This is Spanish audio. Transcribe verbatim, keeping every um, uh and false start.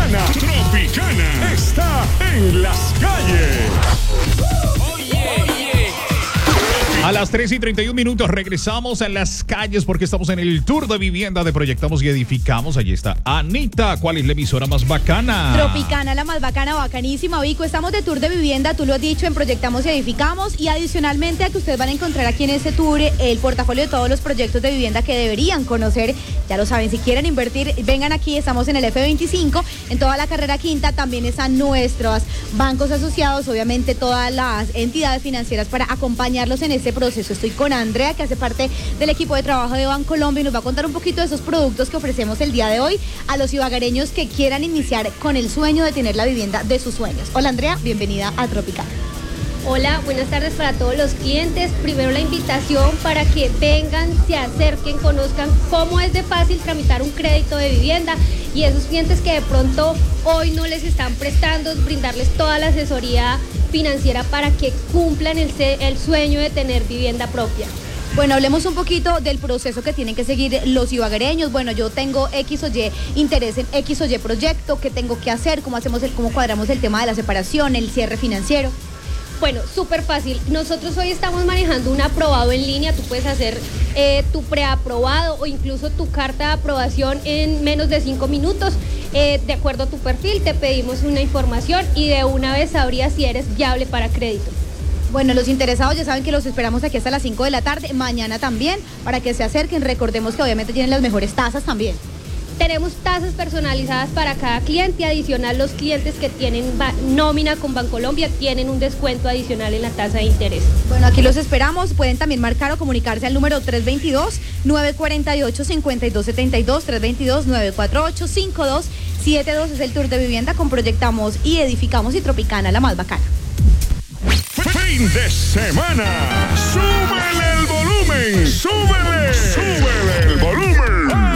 Tropicana. Tropicana está en las calles. A las tres y treinta y un minutos regresamos a las calles porque estamos en el tour de vivienda de Proyectamos y Edificamos. Allí está Anita. ¿Cuál es la emisora más bacana? Tropicana, la más bacana, bacanísima, Vico. Estamos de tour de vivienda, tú lo has dicho, en Proyectamos y Edificamos. Y adicionalmente a que ustedes van a encontrar aquí en este tour el portafolio de todos los proyectos de vivienda que deberían conocer. Ya lo saben, si quieren invertir, vengan aquí. Estamos en el F veinticinco, en toda la carrera quinta. También están nuestros bancos asociados, obviamente todas las entidades financieras para acompañarlos en este proceso. Estoy con Andrea, que hace parte del equipo de trabajo de Bancolombia y nos va a contar un poquito de esos productos que ofrecemos el día de hoy a los ibaguereños que quieran iniciar con el sueño de tener la vivienda de sus sueños. Hola Andrea, bienvenida a Tropicana. Hola, buenas tardes para todos los clientes. Primero la invitación para que vengan, se acerquen, conozcan cómo es de fácil tramitar un crédito de vivienda y esos clientes que de pronto hoy no les están prestando, brindarles toda la asesoría financiera para que cumplan el, el sueño de tener vivienda propia. Bueno, hablemos un poquito del proceso que tienen que seguir los ibaguereños. Bueno, yo tengo X o Y interés en X o Y proyecto, ¿qué tengo que hacer? ¿Cómo hacemos el, cómo cuadramos el tema de la separación, el cierre financiero? Bueno, súper fácil. Nosotros hoy estamos manejando un aprobado en línea. Tú puedes hacer eh, tu preaprobado o incluso tu carta de aprobación en menos de cinco minutos. Eh, de acuerdo a tu perfil, te pedimos una información y de una vez sabrías si eres viable para crédito. Bueno, los interesados ya saben que los esperamos aquí hasta las cinco de la tarde, mañana también, para que se acerquen. Recordemos que obviamente tienen las mejores tasas también. Tenemos tasas personalizadas para cada cliente. Adicional, los clientes que tienen nómina con Bancolombia tienen un descuento adicional en la tasa de interés. Bueno, aquí los esperamos. Pueden también marcar o comunicarse al número tres dos dos, nueve cuatro ocho, cinco dos siete dos, tres dos dos, nueve cuatro ocho, cinco dos siete dos. Es el tour de vivienda con Proyectamos y Edificamos y Tropicana, la más bacana. Fin de semana. ¡Súbele!